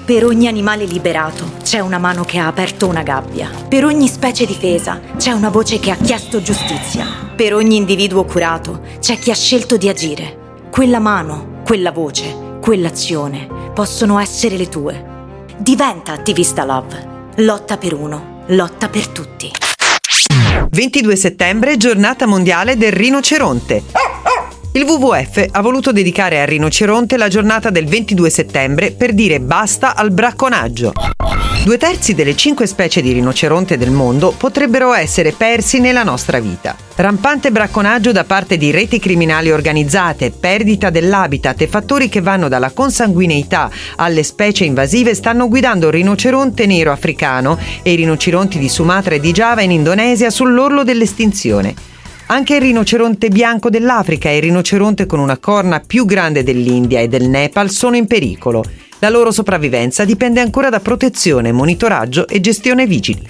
Per ogni animale liberato c'è una mano che ha aperto una gabbia. Per ogni specie difesa c'è una voce che ha chiesto giustizia. Per ogni individuo curato c'è chi ha scelto di agire. Quella mano, quella voce, quell'azione possono essere le tue. Diventa attivista Love. Lotta per uno, lotta per tutti. 22 settembre, giornata mondiale del rinoceronte. Il WWF ha voluto dedicare al rinoceronte la giornata del 22 settembre per dire basta al bracconaggio. 2/3 delle 5 specie di rinoceronte del mondo potrebbero essere persi nella nostra vita. Rampante bracconaggio da parte di reti criminali organizzate, perdita dell'habitat e fattori che vanno dalla consanguineità alle specie invasive stanno guidando il rinoceronte nero africano e i rinoceronti di Sumatra e di Giava in Indonesia sull'orlo dell'estinzione. Anche il rinoceronte bianco dell'Africa e il rinoceronte con una corna più grande dell'India e del Nepal sono in pericolo. La loro sopravvivenza dipende ancora da protezione, monitoraggio e gestione vigili.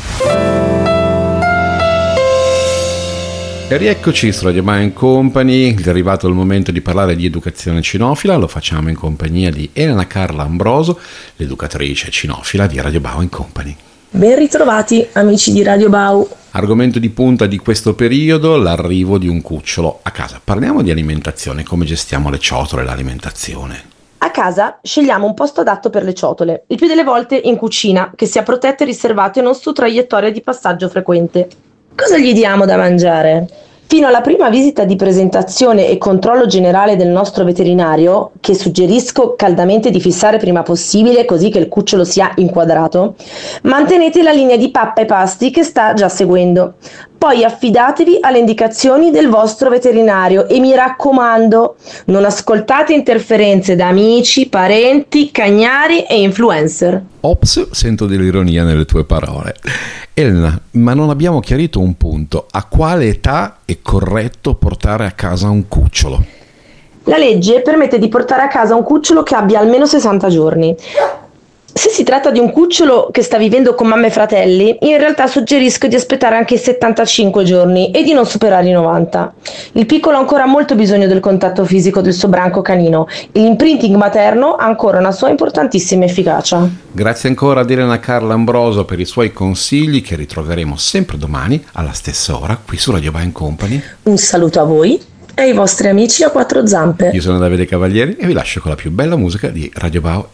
E rieccoci su Radio Bao Company, è arrivato il momento di parlare di educazione cinofila, lo facciamo in compagnia di Elena Carla Ambroso, l'educatrice cinofila di Radio Bao Company. Ben ritrovati amici di Radio Bao. Argomento di punta di questo periodo, l'arrivo di un cucciolo a casa. Parliamo di alimentazione, come gestiamo le ciotole e l'alimentazione. A casa scegliamo un posto adatto per le ciotole, il più delle volte in cucina, che sia protetta e riservato e non su traiettoria di passaggio frequente. Cosa gli diamo da mangiare? Fino alla prima visita di presentazione e controllo generale del nostro veterinario, che suggerisco caldamente di fissare prima possibile così che il cucciolo sia inquadrato, mantenete la linea di pappa e pasti che sta già seguendo. Poi affidatevi alle indicazioni del vostro veterinario e mi raccomando, non ascoltate interferenze da amici, parenti, cagnari e influencer. Ops, sento dell'ironia nelle tue parole. Elena, ma non abbiamo chiarito un punto. A quale età è corretto portare a casa un cucciolo? La legge permette di portare a casa un cucciolo che abbia almeno 60 giorni. Se si tratta di un cucciolo che sta vivendo con mamma e fratelli, in realtà suggerisco di aspettare anche i 75 giorni e di non superare i 90. Il piccolo ha ancora molto bisogno del contatto fisico del suo branco canino e l'imprinting materno ha ancora una sua importantissima efficacia. Grazie ancora ad Elena Carla Ambroso per i suoi consigli che ritroveremo sempre domani alla stessa ora qui su Radio Bao Company. Un saluto a voi e ai vostri amici a quattro zampe. Io sono Davide Cavalieri e vi lascio con la più bella musica di Radio Bao